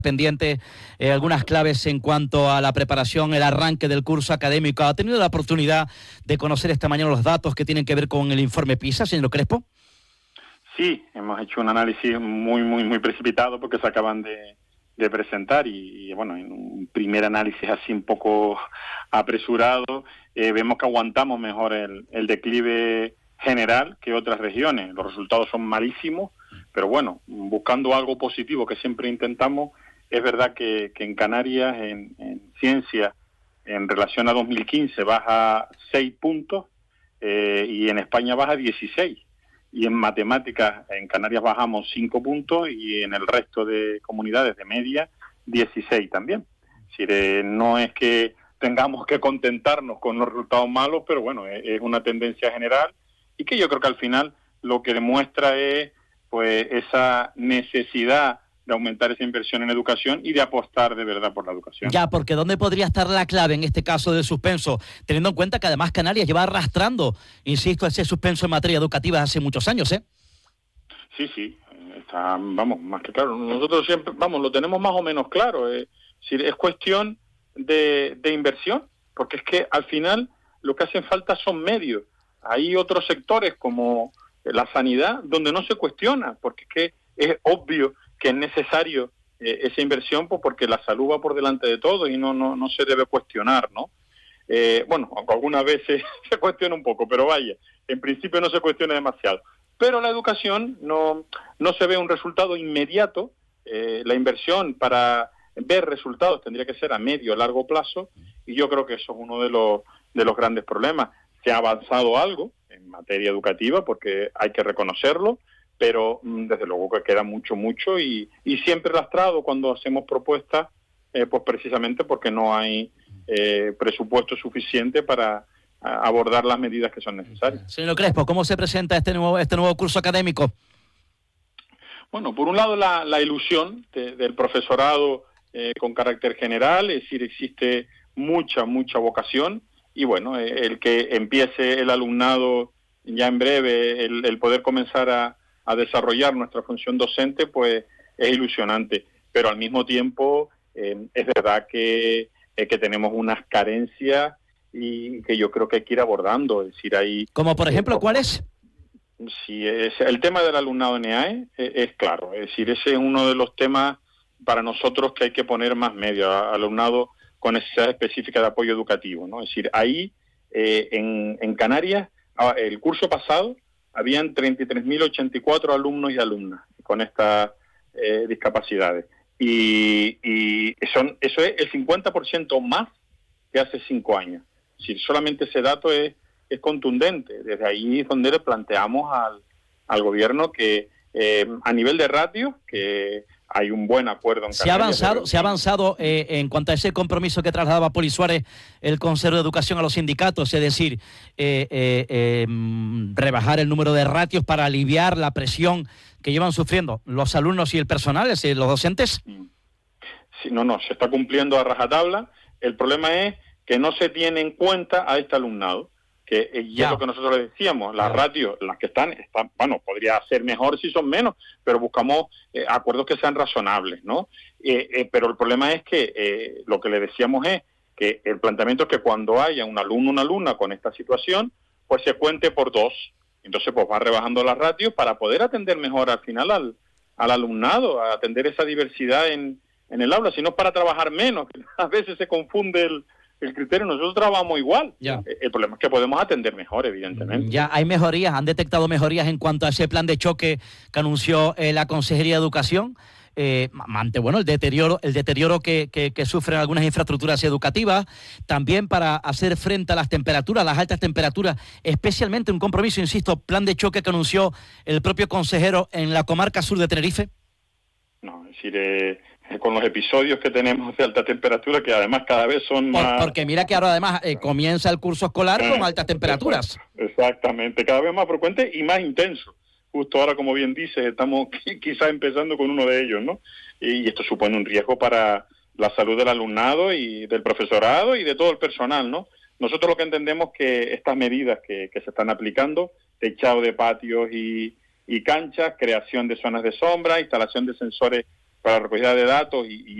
pendiente algunas claves en cuanto a la preparación, el arranque del curso académico. ¿Ha tenido la oportunidad de conocer esta mañana los datos que tienen que ver con el informe PISA, señor Crespo? Sí, hemos hecho un análisis muy precipitado porque se acaban de presentar y bueno, en un primer análisis así un poco apresurado, vemos que aguantamos mejor el declive general que otras regiones. Los resultados son malísimos, pero bueno, buscando algo positivo que siempre intentamos, es verdad que en Canarias, en ciencia, en relación a 2015, baja 6 puntos y en España baja 16. Y en matemáticas, en Canarias bajamos 5 puntos y en el resto de comunidades de media, 16 también. Es decir, no es que tengamos que contentarnos con los resultados malos, pero bueno, es una tendencia general y que yo creo que al final lo que demuestra es pues esa necesidad de aumentar esa inversión en educación y de apostar de verdad por la educación. Ya, porque ¿dónde podría estar la clave en este caso del suspenso? Teniendo en cuenta que además Canarias lleva arrastrando, insisto, ese suspenso en materia educativa hace muchos años, ¿eh? Sí, está, vamos, más que claro. Nosotros siempre, vamos, lo tenemos más o menos claro. Es cuestión de inversión, porque es que al final lo que hacen falta son medios. Hay otros sectores como la sanidad donde no se cuestiona, porque es que es obvio que es necesario esa inversión, pues porque la salud va por delante de todo y no se debe cuestionar, ¿no? Bueno, algunas veces se cuestiona un poco, pero vaya, en principio no se cuestiona demasiado. Pero la educación no se ve un resultado inmediato. La inversión para ver resultados tendría que ser a medio o largo plazo, y yo creo que eso es uno de los grandes problemas. Se ha avanzado algo en materia educativa, porque hay que reconocerlo, pero desde luego que queda mucho y siempre lastrado cuando hacemos propuestas, pues precisamente porque no hay presupuesto suficiente para abordar las medidas que son necesarias. Señor Crespo, ¿cómo se presenta este nuevo curso académico? Bueno, por un lado la ilusión del profesorado con carácter general, es decir, existe mucha vocación, y bueno, el que empiece el alumnado ya en breve, el poder comenzar a desarrollar nuestra función docente, pues es ilusionante, pero al mismo tiempo es verdad que tenemos unas carencias y que yo creo que hay que ir abordando. Es decir, hay... Como por ejemplo, ¿cuáles? Sí, el tema del alumnado NEAE es claro, es decir, ese es uno de los temas para nosotros que hay que poner más medios, alumnado con necesidad específica de apoyo educativo, ¿no? Es decir, ahí en Canarias, el curso pasado, habían 33.084 alumnos y alumnas con estas discapacidades. Y eso es el 50% más que hace 5 años. Es decir, solamente ese dato es contundente. Desde ahí es donde le planteamos al gobierno que a nivel de ratio, que hay un buen acuerdo en Canarias. Se ha avanzado en cuanto a ese compromiso que trasladaba Poli Suárez, el Consejo de Educación, a los sindicatos, es decir, rebajar el número de ratios para aliviar la presión que llevan sufriendo los alumnos y el personal, es decir, los docentes. Sí, no, se está cumpliendo a rajatabla. El problema es que no se tiene en cuenta a este alumnado, que es lo que nosotros le decíamos, las ratios, las que están, bueno, podría ser mejor si son menos, pero buscamos acuerdos que sean razonables, ¿no? Pero el problema es que lo que le decíamos es que el planteamiento es que cuando haya un alumno o una alumna con esta situación, pues se cuente por 2. Entonces, pues va rebajando las ratios para poder atender mejor al final al alumnado, a atender esa diversidad en el aula, sino para trabajar menos. A veces se confunde el criterio. Nosotros trabajamos igual. Ya. El problema es que podemos atender mejor, evidentemente. Ya hay mejorías, han detectado mejorías en cuanto a ese plan de choque que anunció la Consejería de Educación, ante el deterioro que sufren algunas infraestructuras educativas, también para hacer frente a las temperaturas, las altas temperaturas, especialmente un compromiso, insisto, plan de choque que anunció el propio consejero en la comarca sur de Tenerife. No, es decir, con los episodios que tenemos de alta temperatura, que además cada vez son más... Porque mira que ahora además comienza el curso escolar con altas temperaturas. Exactamente, cada vez más frecuente y más intenso. Justo ahora, como bien dices, estamos quizás empezando con uno de ellos, ¿no? Y esto supone un riesgo para la salud del alumnado y del profesorado y de todo el personal, ¿no? Nosotros lo que entendemos que estas medidas que se están aplicando, techado de patios y canchas, creación de zonas de sombra, instalación de sensores para recogida de datos y